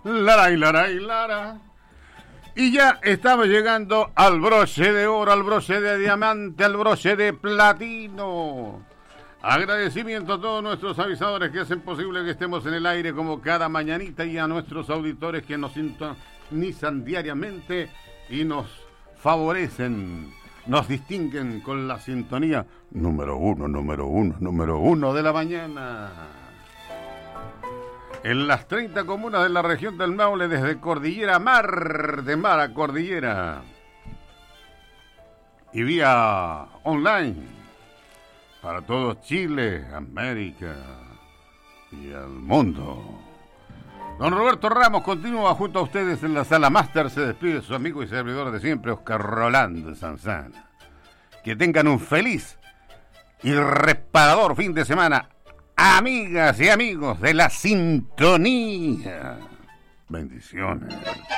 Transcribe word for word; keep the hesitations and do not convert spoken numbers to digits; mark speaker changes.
Speaker 1: Lara y lara y lara. Y ya estamos llegando al broche de oro, al broche de diamante, al broche de platino. Agradecimiento a todos nuestros avisadores que hacen posible que estemos en el aire como cada mañanita y a nuestros auditores que nos sintonizan diariamente y nos favorecen, nos distinguen con la sintonía número uno, número uno, número uno de la mañana. En las treinta comunas de la región del Maule, desde Cordillera a Mar, de Mar a Cordillera. Y vía online, para todo Chile, América y el mundo. Don Roberto Ramos continúa junto a ustedes en la sala máster. Se despide su amigo y servidor de siempre, Oscar Rolando Sanzana. Que tengan un feliz y reparador fin de semana. Amigas y amigos de la sintonía. Bendiciones.